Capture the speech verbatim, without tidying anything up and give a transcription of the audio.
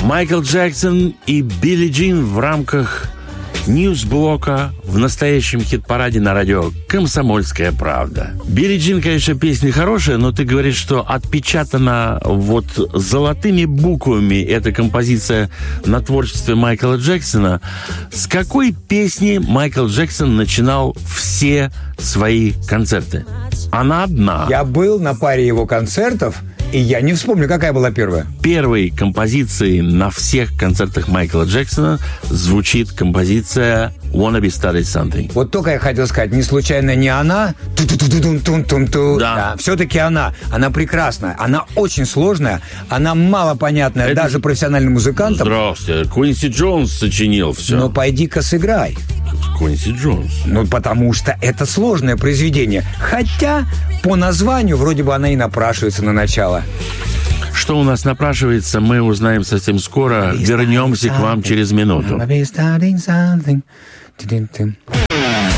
Майкл Джексон и Билли Джин в рамках Ньюс-блока в настоящем хит-параде на радио «Комсомольская правда». Билли Джин, конечно, песня хорошая, но ты говоришь, что отпечатана вот золотыми буквами эта композиция на творчестве Майкла Джексона. С какой песни Майкл Джексон начинал все свои концерты? Она одна. Я был на паре его концертов, и я не вспомню, какая была первая. Первой композицией на всех концертах Майкла Джексона звучит композиция «Wanna be started something». Вот только я хотел сказать, не случайно не она. Ту-ту-ту-ту-ту-ту-ту. Да. Да. Все-таки она. Она прекрасная. Она очень сложная. Она малопонятная Это... даже профессиональным музыкантам. Здравствуйте. Квинси Джонс сочинил все. Но пойди-ка сыграй. Квинси Джонс. Ну, потому что это сложное произведение. Хотя по названию вроде бы она и напрашивается на начало. Что у нас напрашивается, мы узнаем совсем скоро. Вернемся к вам через минуту.